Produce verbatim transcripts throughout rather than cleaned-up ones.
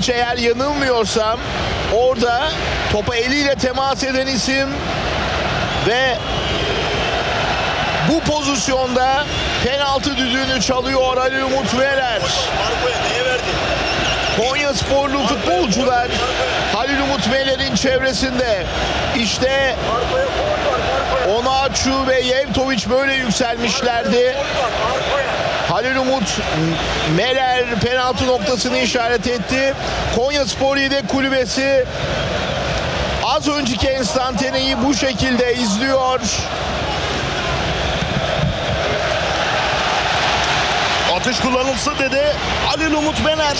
Tadiç eğer yanılmıyorsam orada topa eliyle temas eden isim ve bu pozisyonda penaltı düdüğünü çalıyor Ali Umut Meler. Konyasporlu futbolcular Halil Umut Meler'in çevresinde. İşte Onaçu ve Yevtoviç böyle yükselmişlerdi. Halil Umut Meler penaltı noktasını işaret etti. Konyaspor Yedek Kulübesi az önceki enstantaneyi bu şekilde izliyor. Atış kullanılsın dedi Halil Umut Meler.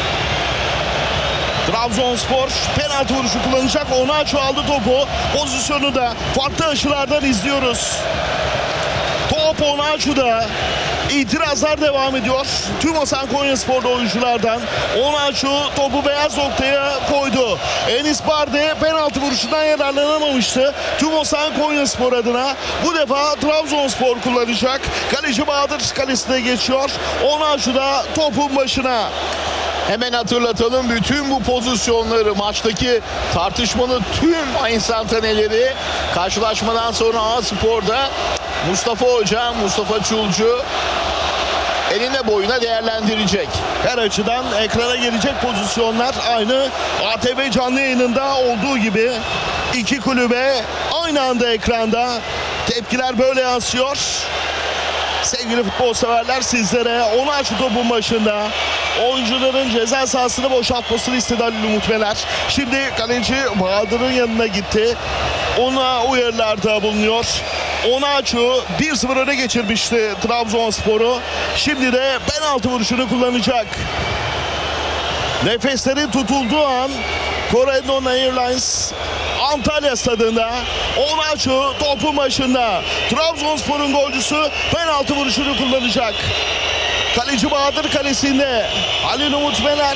Trabzonspor penaltı vuruşu kullanacak. Onaçu aldı topu. Pozisyonu da farklı açılardan izliyoruz. Top Onaçu'da. İtirazlar devam ediyor. Tüm Hasan Konyaspor'da oyunculardan. Onaçu topu beyaz noktaya koydu. Enis Bardi penaltı vuruşundan yararlanamamıştı. Tüm Hasan Konyaspor adına bu defa Trabzonspor kullanacak. Kaleci Bahadır kalesine geçiyor. Onaçu da topun başına. Hemen hatırlatalım, bütün bu pozisyonları, maçtaki tartışmalı tüm enstantaneleri karşılaşmadan sonra A Spor'da Mustafa Hoca, Mustafa Çulcu eline boyuna değerlendirecek. Her açıdan ekrana gelecek pozisyonlar aynı A T V canlı yayınında olduğu gibi iki kulübe aynı anda ekranda. Tepkiler böyle yansıyor. Sevgili futbol severler, sizlere Onaçu topun başında. Oyuncuların ceza sahasını boşaltmasını istedi Halil Umut Meler. Şimdi kaleci Bahadır'ın yanına gitti. Ona uyarılarda bulunuyor. Onaçu bir sıfır öne geçirmişti Trabzonspor'u. Şimdi de penaltı vuruşunu kullanacak. Nefeslerin tutulduğu an Corendon Airlines Antalya stadında. Onaçu topun başında. Trabzonspor'un golcüsü penaltı vuruşunu kullanacak. Kaleci Bahadır kalesinde. Halil Umut Meler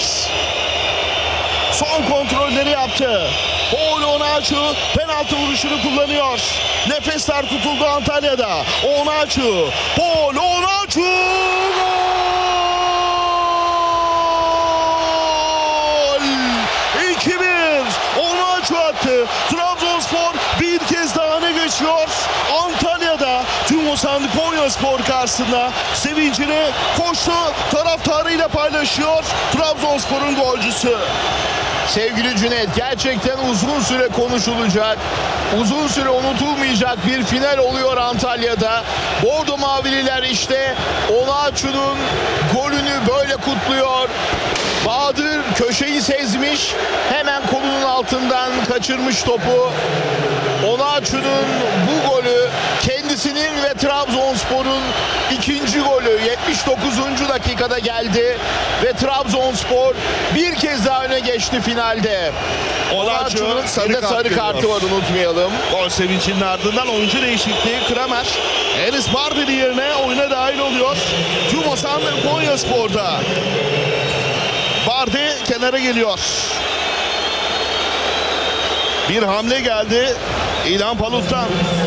son kontrolleri yaptı. Paul Onaçu penaltı vuruşunu kullanıyor. Nefesler tutuldu Antalya'da. Onaçu, Paul Onaçu, gol! iki bir. Onaçu attı. Trabzonspor bir kez daha öne geçiyor. Antalya'da tüm Hasan Konyaspor karşısında sevincini koştu taraftarıyla paylaşıyor Trabzonspor'un golcüsü. Sevgili Cüneyt, gerçekten uzun süre konuşulacak, uzun süre unutulmayacak bir final oluyor Antalya'da. Bordo Mavililer işte Onaçu'nun golünü böyle kutluyor. Bahadır köşeyi sezmiş, hemen kolunun altından kaçırmış topu. Onaçu'nun bu golü kendisinin ve Trabzonspor'un ikinci golü yetmiş dokuzuncu dakikada geldi ve Trabzonspor bir kez daha öne geçti finalde. Onaçu'nun sarı, sarı kartı var, unutmayalım. Gol sevincinin ardından oyuncu değişikliği. Kramer Enis Bardi yerine oyuna dahil oluyor. Tüm Hasan Konyaspor'da. Bardi kenara geliyor. Bir hamle geldi İlhan Palut'tan.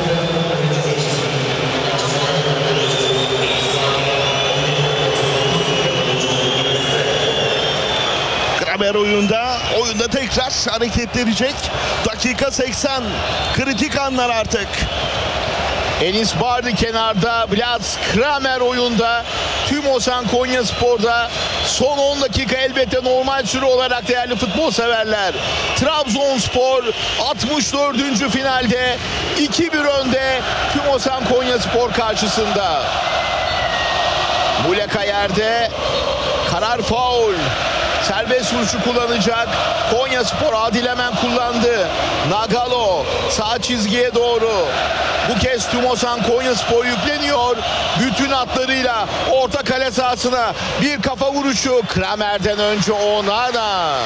Kramer oyunda. Oyunda tekrar hareketlenecek. Dakika seksen. Kritik anlar artık. Enis Bardi kenarda, Blas Kramer oyunda. Tüm Hasan Konyaspor'da son on dakika elbette normal süre olarak değerli futbol severler. Trabzonspor altmış dördüncü finalde iki bir önde Tüm Hasan Konyaspor karşısında. Muleka yerde, karar faul. Serbest vuruşu kullanacak. Konyaspor Adil hemen kullandı. Nagalo sağ çizgiye doğru. Bu kez Tüm Hasan Konyaspor yükleniyor. Bütün hatlarıyla orta kale sahasına bir kafa vuruşu. Kramer'den önce Onana.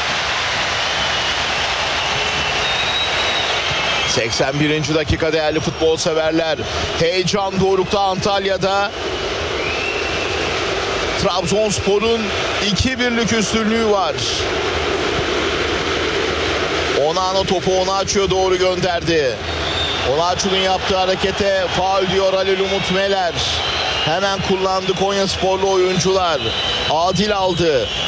seksen birinci dakika değerli futbol severler. Heyecan dorukta Antalya'da. Trabzonspor'un iki birlik üstünlüğü var. Onana topu Onaçu'ya doğru gönderdi. Onaçu'nun yaptığı harekete faul diyor Halil Umut Meler. Hemen kullandı Konyasporlu oyuncular. Adil aldı.